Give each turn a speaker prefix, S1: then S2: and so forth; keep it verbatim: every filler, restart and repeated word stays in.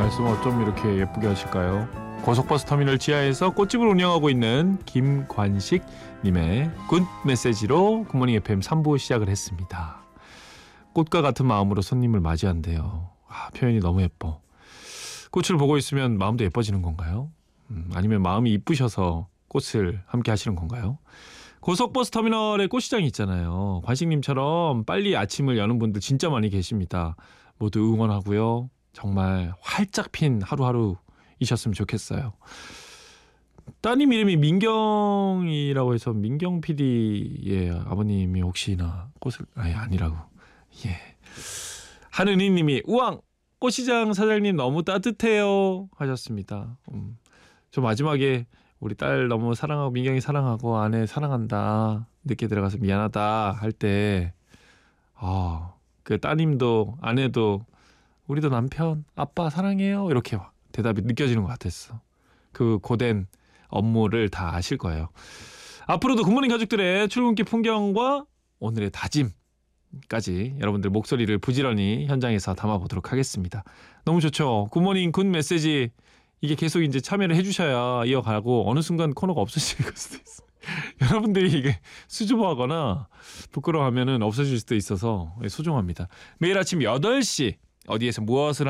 S1: 말씀 어쩜 이렇게 예쁘게 하실까요? 고속버스 터미널 지하에서 꽃집을 운영하고 있는 김관식 님의 굿 메시지로 굿모닝 에프엠 삼 부 시작을 했습니다. 꽃과 같은 마음으로 손님을 맞이한대요. 아, 표현이 너무 예뻐. 꽃을 보고 있으면 마음도 예뻐지는 건가요? 음, 아니면 마음이 이쁘셔서 꽃을 함께 하시는 건가요? 고속버스 터미널에 꽃시장이 있잖아요. 관식님처럼 빨리 아침을 여는 분들 진짜 많이 계십니다. 모두 응원하고요. 정말 활짝 핀 하루하루이셨으면 좋겠어요. 따님 이름이 민경이라고 해서 민경 피디의 아버님이 혹시나 꽃을 아니 아니라고. 예. 한은희 님이 우왕 꽃시장 사장님 너무 따뜻해요 하셨습니다. 음, 저 마지막에 우리 딸 너무 사랑하고 민경이 사랑하고 아내 사랑한다 늦게 들어가서 미안하다 할 때 아, 그 따님도 아내도 우리도 남편 아빠 사랑해요 이렇게 대답이 느껴지는 것 같았어. 그 고된 업무를 다 아실 거예요. 앞으로도 굿모닝 가족들의 출근길 풍경과 오늘의 다짐까지 여러분들 목소리를 부지런히 현장에서 담아보도록 하겠습니다. 너무 좋죠. 굿모닝 굿 메시지 이게 계속 이제 참여를 해주셔야 이어가고 어느 순간 코너가 없어질 수도 있어요. 여러분들이 이게 수줍어하거나 부끄러워하면은 없어질 수도 있어서 소중합니다. 매일 아침 여덟 시 어디에서 무엇을